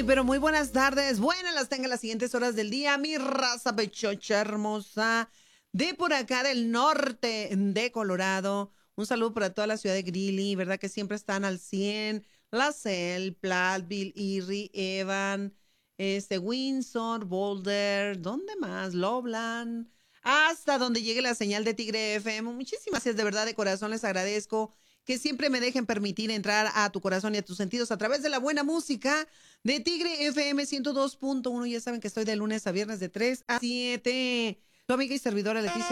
pero muy buenas tardes. Buenas las tengan las siguientes horas del día. Mi raza pechocha hermosa de por acá del norte de Colorado. Un saludo para toda la ciudad de Greeley, ¿verdad? Que siempre están al 100. La Cell, Platteville, Erie, Evan, Windsor, Boulder, ¿dónde más? Loveland, hasta donde llegue la señal de Tigre FM. Muchísimas gracias, de verdad, de corazón les agradezco que siempre me dejen permitir entrar a tu corazón y a tus sentidos a través de la buena música de Tigre FM 102.1. Ya saben que estoy de lunes a viernes de 3 a 7. Tu amiga y servidora Leticia